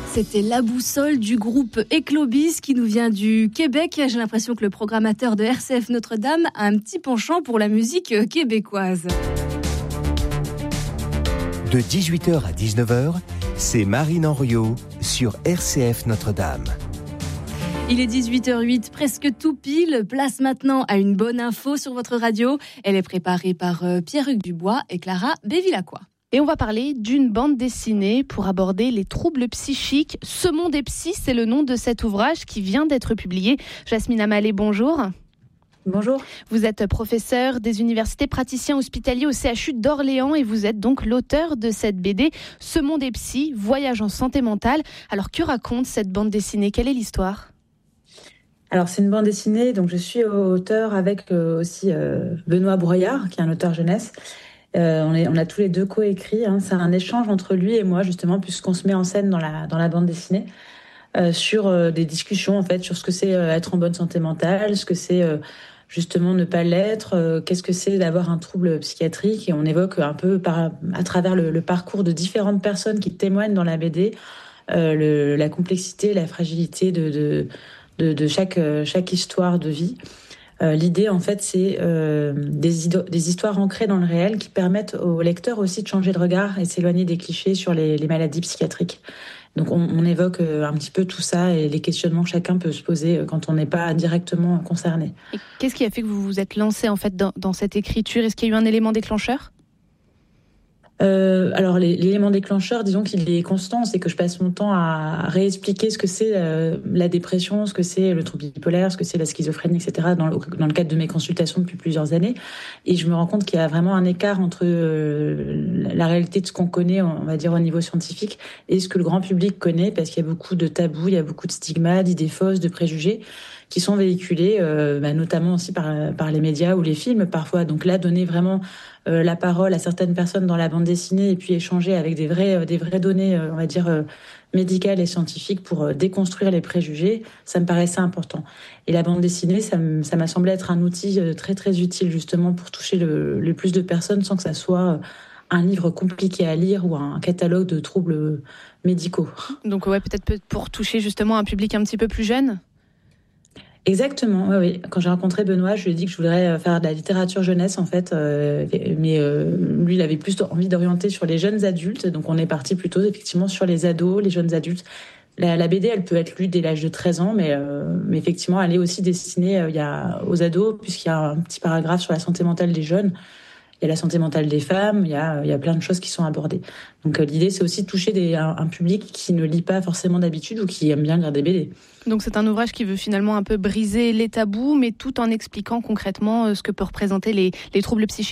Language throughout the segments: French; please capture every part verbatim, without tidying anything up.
C'était La Boussole du groupe Eclobis qui nous vient du Québec. J'ai l'impression que le programmateur de R C F Notre-Dame a un petit penchant pour la musique québécoise. De dix-huit heures à dix-neuf heures, c'est Marine Henriot sur R C F Notre-Dame. Il est dix-huit heures huit, presque tout pile. Place maintenant à une bonne info sur votre radio. Elle est préparée par Pierre-Hugues Dubois et Clara Bévilacqua. Et on va parler d'une bande dessinée pour aborder les troubles psychiques. Ce monde est psy, c'est le nom de cet ouvrage qui vient d'être publié. Jasmine Amalé, bonjour. Bonjour. Vous êtes professeur des universités, praticien hospitalier au C H U d'Orléans et vous êtes donc l'auteur de cette B D « Ce monde est psy, voyage en santé mentale ». Alors que raconte cette bande dessinée ? Quelle est l'histoire ? Alors c'est une bande dessinée, donc je suis auteur avec euh, aussi euh, Benoît Broyard, qui est un auteur jeunesse. Euh, on, est, on a tous les deux coécrit. Hein. C'est un échange entre lui et moi justement, puisqu'on se met en scène dans la dans la bande dessinée euh, sur euh, des discussions en fait sur ce que c'est euh, être en bonne santé mentale, ce que c'est euh, justement ne pas l'être, euh, qu'est-ce que c'est d'avoir un trouble psychiatrique, et on évoque un peu par à travers le, le parcours de différentes personnes qui témoignent dans la B D euh, le, la complexité, la fragilité de de de, de chaque chaque histoire de vie. Euh, l'idée, en fait, c'est euh, des, ido- des histoires ancrées dans le réel qui permettent aux lecteurs aussi de changer de regard et s'éloigner des clichés sur les, les maladies psychiatriques. Donc, on, on évoque euh, un petit peu tout ça et les questionnements que chacun peut se poser quand on n'est pas directement concerné. Et qu'est-ce qui a fait que vous vous êtes lancé en fait dans, dans cette écriture ? Est-ce qu'il y a eu un élément déclencheur ? Euh, alors l'élément déclencheur, disons qu'il est constant, c'est que je passe mon temps à réexpliquer ce que c'est euh, la dépression, ce que c'est le trouble bipolaire, ce que c'est la schizophrénie, et cetera dans le, dans le cadre de mes consultations depuis plusieurs années. Et je me rends compte qu'il y a vraiment un écart entre euh, la réalité de ce qu'on connaît, on va dire au niveau scientifique, et ce que le grand public connaît, parce qu'il y a beaucoup de tabous, il y a beaucoup de stigmas, d'idées fausses, de préjugés qui sont véhiculés, euh, bah, notamment aussi par, par les médias ou les films parfois. Donc là, donner vraiment euh, la parole à certaines personnes dans la bande dessinée et puis échanger avec des vraies, euh, des vraies données, euh, on va dire, euh, médicales et scientifiques pour euh, déconstruire les préjugés, ça me paraissait important. Et la bande dessinée, ça, m- ça m'a semblé être un outil euh, très très utile justement pour toucher le, le plus de personnes sans que ça soit euh, un livre compliqué à lire ou un catalogue de troubles médicaux. Donc ouais, peut-être pour toucher justement un public un petit peu plus jeune ? Exactement, oui, oui. Quand j'ai rencontré Benoît, je lui ai dit que je voudrais faire de la littérature jeunesse, en fait. Euh, mais euh, lui, il avait plus envie d'orienter sur les jeunes adultes. Donc, on est parti plutôt, effectivement, sur les ados, les jeunes adultes. La, la B D, elle peut être lue dès l'âge de treize ans, mais, euh, mais effectivement, elle est aussi destinée euh, il y a, aux ados, puisqu'il y a un petit paragraphe sur la santé mentale des jeunes. Il y a la santé mentale des femmes, il y a, il y a plein de choses qui sont abordées. Donc euh, l'idée, c'est aussi de toucher des, un, un public qui ne lit pas forcément d'habitude ou qui aime bien lire des B D. Donc c'est un ouvrage qui veut finalement un peu briser les tabous, mais tout en expliquant concrètement euh, ce que peuvent représenter les, les troubles psychiques ?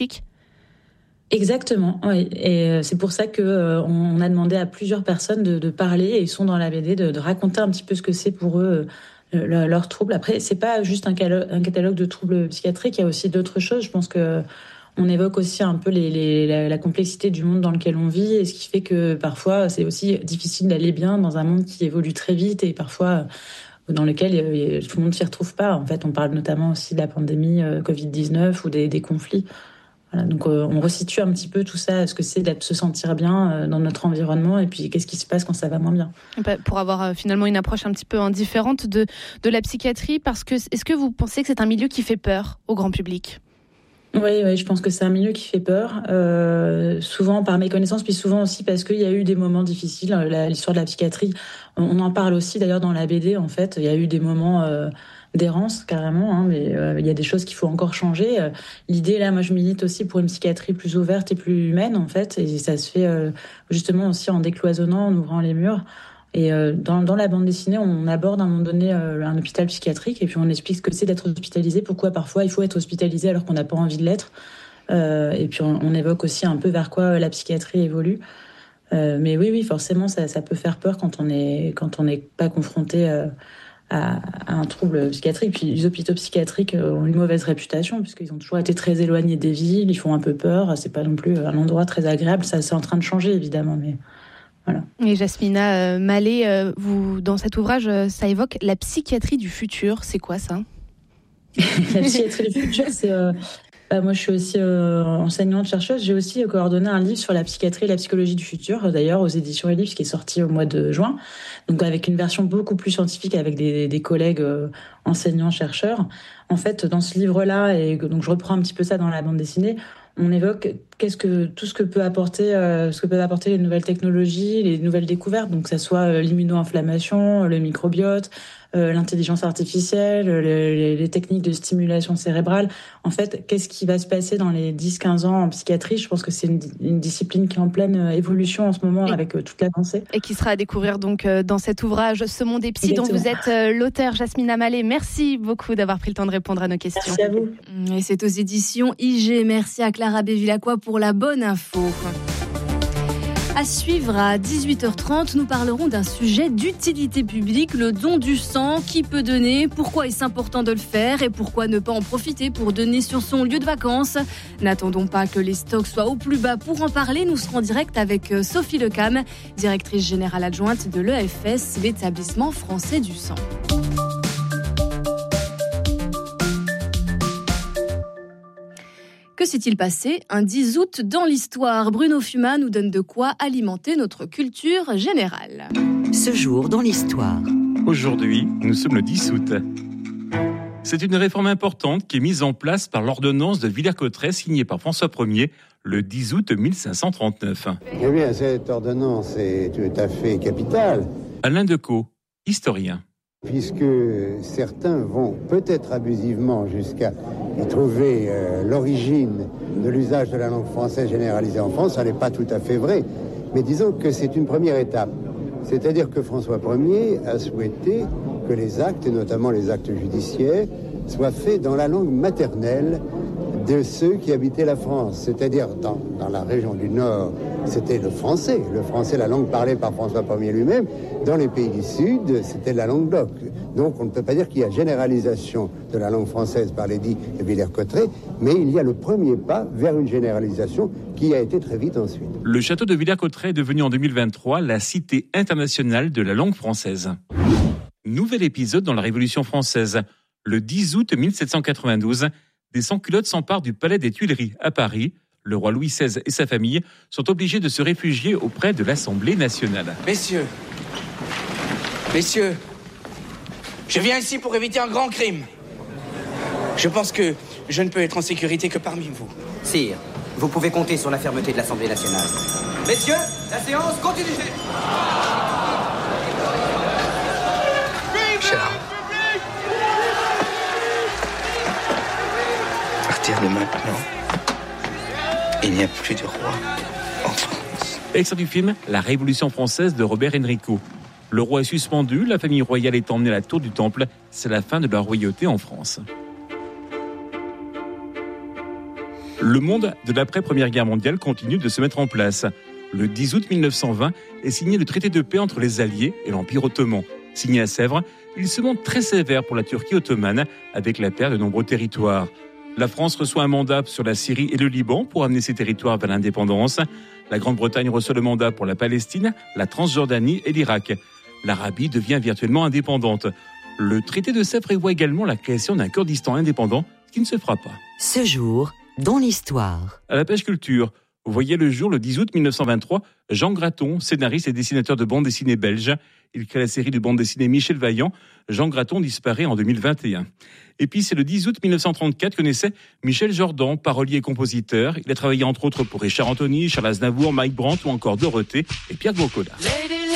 Exactement, oui. Et c'est pour ça que euh, on a demandé à plusieurs personnes de, de parler, et ils sont dans la B D, de, de raconter un petit peu ce que c'est pour eux euh, leurs leur troubles. Après, c'est pas juste un, calo- un catalogue de troubles psychiatriques, il y a aussi d'autres choses. Je pense que on évoque aussi un peu les, les, la, la complexité du monde dans lequel on vit, et ce qui fait que parfois c'est aussi difficile d'aller bien dans un monde qui évolue très vite et parfois dans lequel euh, tout le monde s'y retrouve pas. En fait, on parle notamment aussi de la pandémie euh, covid dix-neuf ou des, des conflits. Voilà, donc euh, on resitue un petit peu tout ça, ce que c'est d'être se sentir bien euh, dans notre environnement, et puis qu'est-ce qui se passe quand ça va moins bien. Pour avoir euh, finalement une approche un petit peu indifférente de, de la psychiatrie, parce que est-ce que vous pensez que c'est un milieu qui fait peur au grand public ? Oui, oui, je pense que c'est un milieu qui fait peur, euh, souvent par méconnaissance, puis souvent aussi parce qu'il y a eu des moments difficiles. La, l'histoire de la psychiatrie, on, on en parle aussi d'ailleurs dans la B D, en fait. Il y a eu des moments euh, d'errance, carrément, hein, mais euh, il y a des choses qu'il faut encore changer. Euh, l'idée, là, moi, je milite aussi pour une psychiatrie plus ouverte et plus humaine, en fait, et ça se fait euh, justement aussi en décloisonnant, en ouvrant les murs. Et euh, dans, dans la bande dessinée, on aborde à un moment donné euh, un hôpital psychiatrique, et puis on explique ce que c'est d'être hospitalisé, pourquoi parfois il faut être hospitalisé alors qu'on n'a pas envie de l'être. Euh, et puis on, on évoque aussi un peu vers quoi la psychiatrie évolue. Euh, mais oui, oui, forcément, ça, ça peut faire peur quand on est quand on n'est pas confronté euh, à, à un trouble psychiatrique. Puis les hôpitaux psychiatriques ont une mauvaise réputation puisqu'ils ont toujours été très éloignés des villes, ils font un peu peur. C'est pas non plus un endroit très agréable. Ça, c'est en train de changer évidemment, mais. Voilà. Et Jasmina euh, Malé, euh, vous, dans cet ouvrage, euh, ça évoque la psychiatrie du futur. C'est quoi ça ? La psychiatrie du futur, c'est, euh, Bah, moi, je suis aussi euh, enseignante-chercheuse. J'ai aussi coordonné un livre sur la psychiatrie et la psychologie du futur, d'ailleurs, aux éditions Ellipse, qui est sorti au mois de juin. Donc, avec une version beaucoup plus scientifique, avec des, des collègues euh, enseignants-chercheurs. En fait, dans ce livre-là, et donc je reprends un petit peu ça dans la bande dessinée, on évoque qu'est-ce que, tout ce que peut apporter, euh, ce que peuvent apporter les nouvelles technologies, les nouvelles découvertes, donc que ça soit euh, l'immuno-inflammation, le microbiote, euh, l'intelligence artificielle, les, les techniques de stimulation cérébrale. En fait, qu'est-ce qui va se passer dans les dix à quinze ans en psychiatrie ? Je pense que c'est une, une discipline qui est en pleine évolution en ce moment, et, avec euh, toute l'avancée. Et qui sera à découvrir donc euh, dans cet ouvrage Ce monde des psys, dont vous êtes euh, l'auteur, Jasmine Amalé. Merci beaucoup d'avoir pris le temps de répondre à nos questions. Merci à vous. Et c'est aux éditions I G. Merci à Clara Bevilacqua pour la bonne info. À suivre à dix-huit heures trente, nous parlerons d'un sujet d'utilité publique, le don du sang. Qui peut donner ? Pourquoi est-ce important de le faire ? Et pourquoi ne pas en profiter pour donner sur son lieu de vacances ? N'attendons pas que les stocks soient au plus bas pour en parler. Nous serons en direct avec Sophie Lecam, directrice générale adjointe de l'E F S, l'établissement français du sang. Que s'est-il passé un dix août dans l'histoire ? Bruno Fuma nous donne de quoi alimenter notre culture générale. Ce jour dans l'histoire. Aujourd'hui, nous sommes le dix août. C'est une réforme importante qui est mise en place par l'ordonnance de Villers-Cotterêts signée par François Ier le dix août mille cinq cent trente-neuf. Eh bien, cette ordonnance est tout à fait capitale. Alain Decaux, historien. Puisque certains vont peut-être abusivement jusqu'à y trouver euh, l'origine de l'usage de la langue française généralisée en France, ça n'est pas tout à fait vrai. Mais disons que c'est une première étape. C'est-à-dire que François Ier a souhaité que les actes, et notamment les actes judiciaires, soient faits dans la langue maternelle de ceux qui habitaient la France. C'est-à-dire dans, dans la région du Nord, c'était le français. Le français, la langue parlée par François Ier lui-même. Dans les pays du Sud, c'était la langue d'oc. Donc on ne peut pas dire qu'il y a généralisation de la langue française par l'édit de Villers-Cotterêts, mais il y a le premier pas vers une généralisation qui a été très vite ensuite. Le château de Villers-Cotterêts est devenu en deux mille vingt-trois la cité internationale de la langue française. Nouvel épisode dans la Révolution française. Le dix août mille sept cent quatre-vingt-douze, des sans-culottes s'emparent du palais des Tuileries à Paris. Le roi Louis seize et sa famille sont obligés de se réfugier auprès de l'Assemblée nationale. Messieurs, messieurs, je viens ici pour éviter un grand crime. Je pense que je ne peux être en sécurité que parmi vous. Sire, vous pouvez compter sur la fermeté de l'Assemblée nationale. Messieurs, la séance continue. Charles, à partir de maintenant, il n'y a plus de roi en France. Extrait du film La Révolution française de Robert Enrico. Le roi est suspendu, la famille royale est emmenée à la tour du Temple. C'est la fin de la royauté en France. Le monde de l'après-première guerre mondiale continue de se mettre en place. Le dix août mille neuf cent vingt est signé le traité de paix entre les Alliés et l'Empire ottoman. Signé à Sèvres, il se montre très sévère pour la Turquie ottomane, avec la perte de nombreux territoires. La France reçoit un mandat sur la Syrie et le Liban pour amener ces territoires vers l'indépendance. La Grande-Bretagne reçoit le mandat pour la Palestine, la Transjordanie et l'Irak. L'Arabie devient virtuellement indépendante. Le traité de Sèvres prévoit également la création d'un Kurdistan indépendant, ce qui ne se fera pas. Ce jour dans l'histoire. À la page culture, vous voyez le jour le dix août mille neuf cent vingt-trois, Jean Graton, scénariste et dessinateur de bande dessinée belge. Il crée la série de bande dessinée Michel Vaillant. Jean Graton disparaît en deux mille vingt et un. Et puis c'est le dix août mille neuf cent trente-quatre que naissait Michel Jordan, parolier et compositeur. Il a travaillé entre autres pour Richard Anthony, Charles Aznavour, Mike Brandt ou encore Dorothée et Pierre Bourcola. Lady